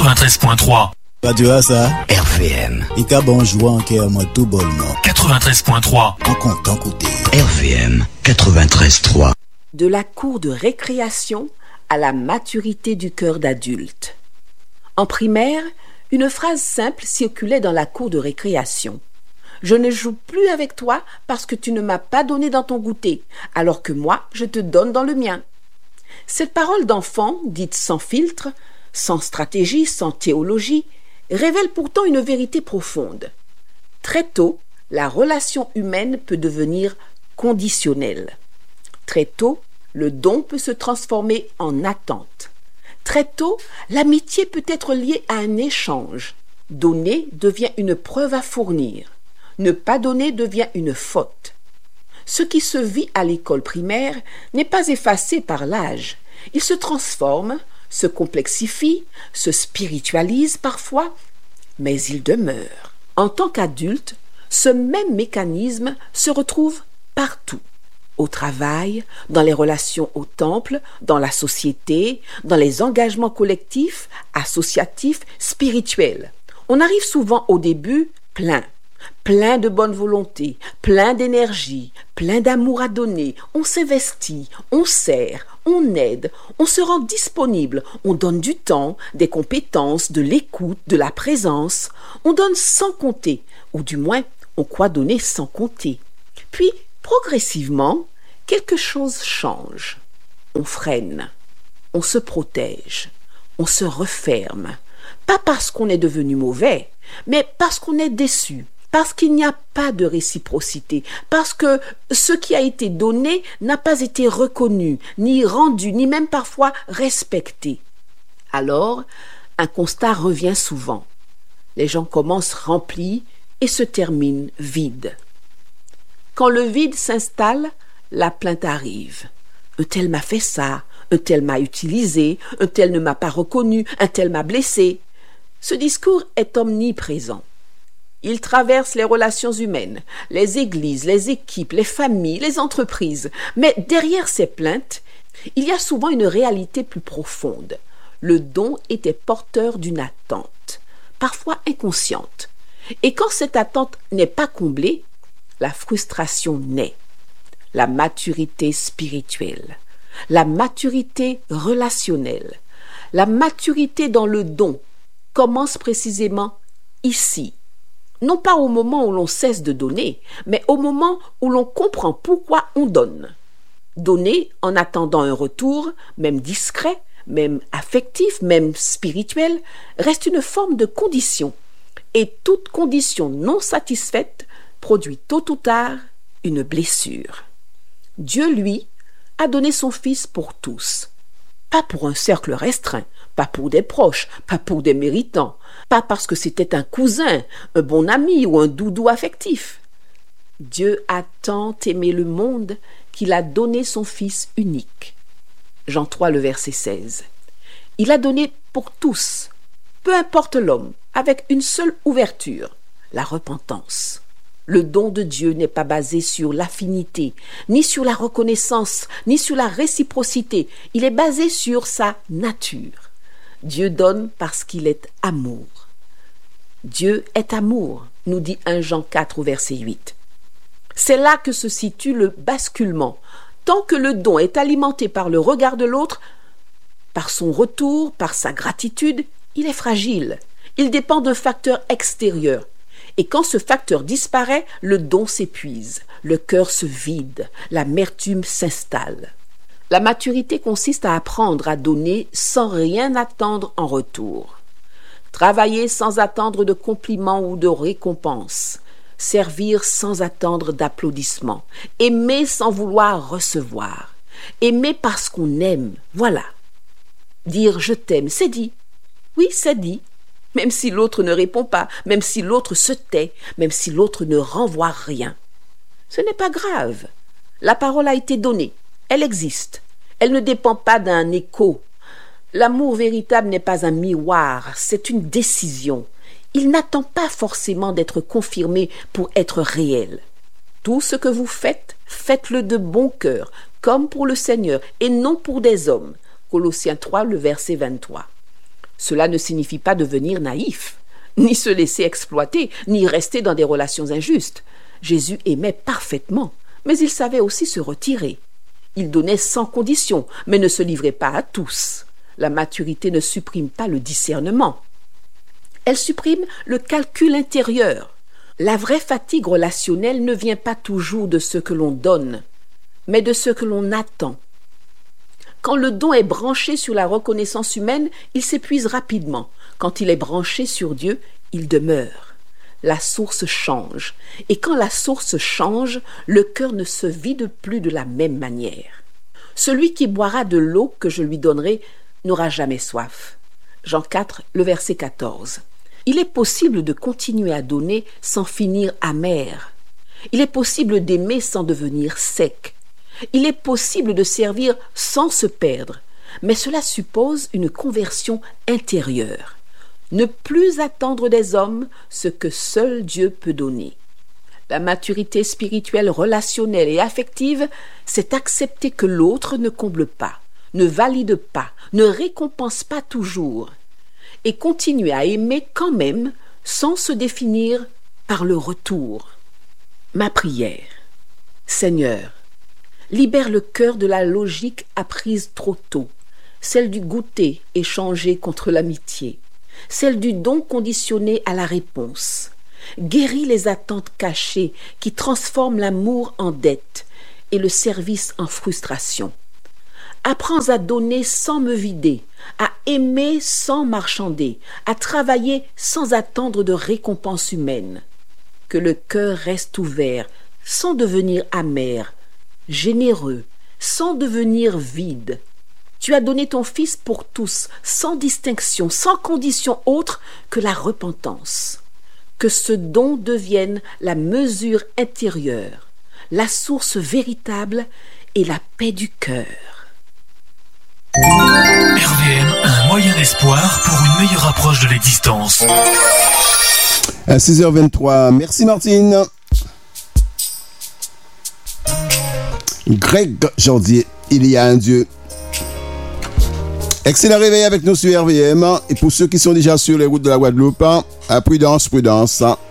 93.3. Radio Asa. RVM. Ika bonjour en cœur moi tout bonnement. 93.3. En content côté. RVM 93.3. De la cour de récréation à la maturité du cœur d'adulte. En primaire, une phrase simple circulait dans la cour de récréation. Je ne joue plus avec toi parce que tu ne m'as pas donné dans ton goûter, alors que moi, je te donne dans le mien. Cette parole d'enfant, dite sans filtre, sans stratégie, sans théologie, révèle pourtant une vérité profonde. Très tôt, la relation humaine peut devenir conditionnelle. Très tôt, le don peut se transformer en attente. Très tôt, l'amitié peut être liée à un échange. Donner devient une preuve à fournir. Ne pas donner devient une faute. Ce qui se vit à l'école primaire n'est pas effacé par l'âge. Il se transforme, se complexifie, se spiritualise parfois, mais il demeure. En tant qu'adulte, ce même mécanisme se retrouve partout. Au travail, dans les relations au temple, dans la société, dans les engagements collectifs, associatifs, spirituels. On arrive souvent au début plein de bonne volonté, plein d'énergie, plein d'amour à donner. On s'investit, on sert, on aide, on se rend disponible, on donne du temps, des compétences, de l'écoute, de la présence. On donne sans compter, ou du moins, on croit donner sans compter. Puis, progressivement, quelque chose change. On freine, on se protège, on se referme. Pas parce qu'on est devenu mauvais, mais parce qu'on est déçu, parce qu'il n'y a pas de réciprocité, parce que ce qui a été donné n'a pas été reconnu, ni rendu, ni même parfois respecté. Alors, un constat revient souvent. Les gens commencent remplis et se terminent vides. Quand le vide s'installe, la plainte arrive. Un tel m'a fait ça, un tel m'a utilisé, un tel ne m'a pas reconnu, un tel m'a blessé. Ce discours est omniprésent. Il traverse les relations humaines, les églises, les équipes, les familles, les entreprises. Mais derrière ces plaintes, il y a souvent une réalité plus profonde. Le don était porteur d'une attente, parfois inconsciente. Et quand cette attente n'est pas comblée, la frustration naît. La maturité spirituelle, la maturité relationnelle, la maturité dans le don commence précisément ici. Non pas au moment où l'on cesse de donner, mais au moment où l'on comprend pourquoi on donne. Donner en attendant un retour, même discret, même affectif, même spirituel, reste une forme de condition. Et toute condition non satisfaite produit tôt ou tard une blessure. Dieu, lui, a donné son Fils pour tous. Pas pour un cercle restreint, pas pour des proches, pas pour des méritants, pas parce que c'était un cousin, un bon ami ou un doudou affectif. Dieu a tant aimé le monde qu'il a donné son Fils unique. Jean 3, le verset 16. Il a donné pour tous, peu importe l'homme, avec une seule ouverture, la repentance. Le don de Dieu n'est pas basé sur l'affinité, ni sur la reconnaissance, ni sur la réciprocité. Il est basé sur sa nature. Dieu donne parce qu'il est amour. Dieu est amour, nous dit 1 Jean 4 au verset 8. C'est là que se situe le basculement. Tant que le don est alimenté par le regard de l'autre, par son retour, par sa gratitude, il est fragile. Il dépend d'un facteur extérieur. Et quand ce facteur disparaît, le don s'épuise, le cœur se vide, l'amertume s'installe. La maturité consiste à apprendre à donner sans rien attendre en retour. Travailler sans attendre de compliments ou de récompenses. Servir sans attendre d'applaudissements. Aimer sans vouloir recevoir. Aimer parce qu'on aime, voilà. Dire « je t'aime », c'est dit. Oui, c'est dit. Même si l'autre ne répond pas, même si l'autre se tait, même si l'autre ne renvoie rien. Ce n'est pas grave. La parole a été donnée. Elle existe. Elle ne dépend pas d'un écho. L'amour véritable n'est pas un miroir, c'est une décision. Il n'attend pas forcément d'être confirmé pour être réel. Tout ce que vous faites, faites-le de bon cœur, comme pour le Seigneur, et non pour des hommes. Colossiens 3, le verset 23. Cela ne signifie pas devenir naïf, ni se laisser exploiter, ni rester dans des relations injustes. Jésus aimait parfaitement, mais il savait aussi se retirer. Il donnait sans condition, mais ne se livrait pas à tous. La maturité ne supprime pas le discernement. Elle supprime le calcul intérieur. La vraie fatigue relationnelle ne vient pas toujours de ce que l'on donne, mais de ce que l'on attend. Quand le don est branché sur la reconnaissance humaine, il s'épuise rapidement. Quand il est branché sur Dieu, il demeure. La source change. Et quand la source change, le cœur ne se vide plus de la même manière. Celui qui boira de l'eau que je lui donnerai n'aura jamais soif. Jean 4, le verset 14. Il est possible de continuer à donner sans finir amer. Il est possible d'aimer sans devenir sec. Il est possible de servir sans se perdre, mais cela suppose une conversion intérieure. Ne plus attendre des hommes ce que seul Dieu peut donner. La maturité spirituelle, relationnelle et affective, c'est accepter que l'autre ne comble pas, ne valide pas, ne récompense pas toujours, et continuer à aimer quand même sans se définir par le retour. Ma prière. Seigneur, libère le cœur de la logique apprise trop tôt, celle du goûter échangé contre l'amitié, celle du don conditionné à la réponse. Guéris les attentes cachées qui transforment l'amour en dette et le service en frustration. Apprends à donner sans me vider, à aimer sans marchander, à travailler sans attendre de récompense humaine. Que le cœur reste ouvert sans devenir amer, généreux, sans devenir vide. Tu as donné ton Fils pour tous, sans distinction, sans condition autre que la repentance. Que ce don devienne la mesure intérieure, la source véritable et la paix du cœur. RVM, un moyen d'espoir pour une meilleure approche de l'existence. À 6h23, merci Martine. Greg Jordier, il y a un Dieu. Excellent réveil avec nous sur RVM. Et pour ceux qui sont déjà sur les routes de la Guadeloupe, prudence, prudence.